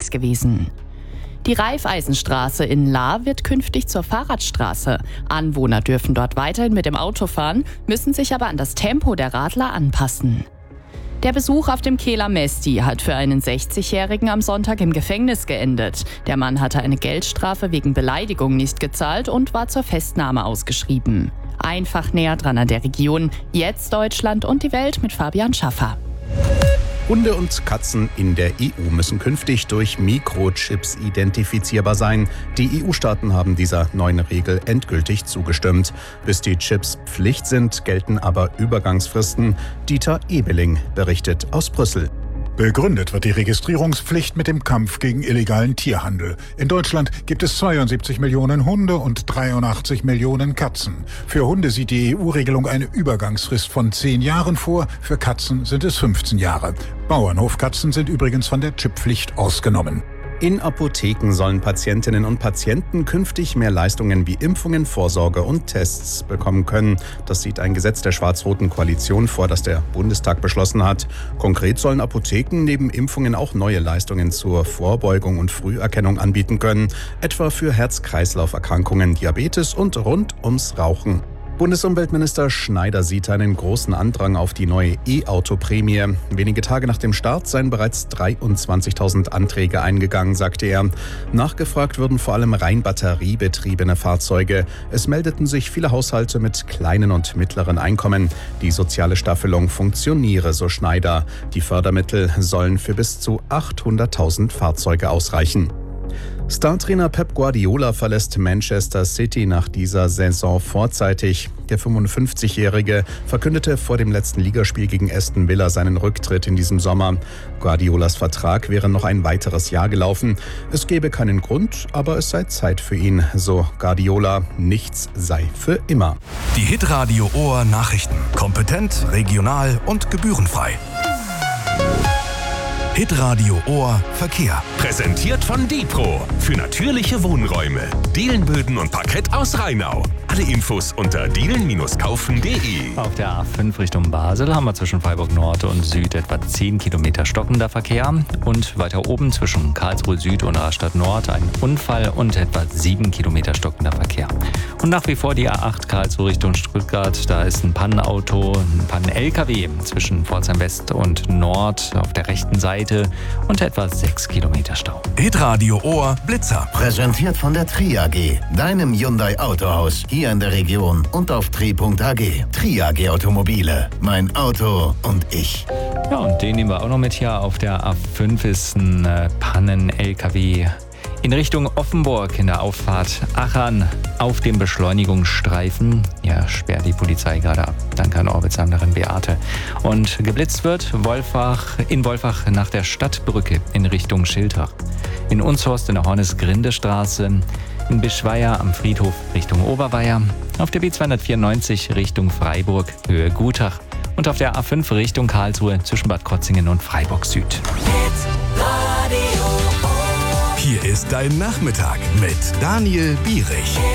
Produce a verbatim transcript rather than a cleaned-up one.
unterwegs gewesen. Die Raiffeisenstraße in Lahr wird künftig zur Fahrradstraße. Anwohner dürfen dort weiterhin mit dem Auto fahren, müssen sich aber an das Tempo der Radler anpassen. Der Besuch auf dem Kehler Mesti hat für einen sechzigjährigen am Sonntag im Gefängnis geendet. Der Mann hatte eine Geldstrafe wegen Beleidigung nicht gezahlt und war zur Festnahme ausgeschrieben. Einfach näher dran an der Region. Jetzt Deutschland und die Welt mit Fabian Schaffer. Hunde und Katzen in der E U müssen künftig durch Mikrochips identifizierbar sein. Die E U-Staaten haben dieser neuen Regel endgültig zugestimmt. Bis die Chips Pflicht sind, gelten aber Übergangsfristen. Dieter Ebeling berichtet aus Brüssel. Begründet wird die Registrierungspflicht mit dem Kampf gegen illegalen Tierhandel. In Deutschland gibt es zweiundsiebzig Millionen Hunde und dreiundachtzig Millionen Katzen. Für Hunde sieht die E U-Regelung eine Übergangsfrist von zehn Jahren vor, für Katzen sind es fünfzehn Jahre. Bauernhofkatzen sind übrigens von der Chipppflicht ausgenommen. In Apotheken sollen Patientinnen und Patienten künftig mehr Leistungen wie Impfungen, Vorsorge und Tests bekommen können. Das sieht ein Gesetz der schwarz-roten Koalition vor, das der Bundestag beschlossen hat. Konkret sollen Apotheken neben Impfungen auch neue Leistungen zur Vorbeugung und Früherkennung anbieten können, etwa für Herz-Kreislauf-Erkrankungen, Diabetes und rund ums Rauchen. Bundesumweltminister Schneider sieht einen großen Andrang auf die neue E-Auto-Prämie. Wenige Tage nach dem Start seien bereits dreiundzwanzigtausend Anträge eingegangen, sagte er. Nachgefragt würden vor allem rein batteriebetriebene Fahrzeuge. Es meldeten sich viele Haushalte mit kleinen und mittleren Einkommen. Die soziale Staffelung funktioniere, so Schneider. Die Fördermittel sollen für bis zu achthunderttausend Fahrzeuge ausreichen. Startrainer Pep Guardiola verlässt Manchester City nach dieser Saison vorzeitig. Der fünfundfünfzigjährige verkündete vor dem letzten Ligaspiel gegen Aston Villa seinen Rücktritt in diesem Sommer. Guardiolas Vertrag wäre noch ein weiteres Jahr gelaufen. Es gebe keinen Grund, aber es sei Zeit für ihn, so Guardiola. Nichts sei für immer. Die Hitradio Ohr Nachrichten. Kompetent, regional und gebührenfrei. Hitradio Ohr Verkehr. Präsentiert von Dipro. Für natürliche Wohnräume. Dielenböden und Parkett aus Rheinau. Alle Infos unter dielen Kaufen punkt de. Auf der A fünf Richtung Basel haben wir zwischen Freiburg Nord und Süd etwa zehn Kilometer stockender Verkehr. Und weiter oben zwischen Karlsruhe Süd und Rastatt Nord ein Unfall und etwa sieben Kilometer stockender Verkehr. Und nach wie vor die A acht Karlsruhe Richtung Stuttgart. Da ist ein Pannenauto, ein Pannen-L K W zwischen Pforzheim West und Nord auf der rechten Seite und etwa sechs Kilometer Stau. Hitradio Ohr Blitzer. Präsentiert von der Tri A G, deinem Hyundai Autohaus hier in der Region und auf tri punkt a g. Tri A G Automobile, mein Auto und ich. Ja, und den nehmen wir auch noch mit hier. Auf der A fünf ist ein äh, Pannen-L K W in Richtung Offenburg in der Auffahrt Achern auf dem Beschleunigungsstreifen. Ja, sperrt die Polizei gerade ab. Danke an Orbitsammlerin Beate. Und geblitzt wird Wolfach, in Wolfach nach der Stadtbrücke in Richtung Schiltach. In Unshorst in der Hornes-Grinde-Straße. In Bischweier am Friedhof Richtung Oberweier. Auf der B zweihundertvierundneunzig Richtung Freiburg Höhe Gutach. Und auf der A fünf Richtung Karlsruhe zwischen Bad Krotzingen und Freiburg Süd. Hier ist dein Nachmittag mit Daniel Bierich.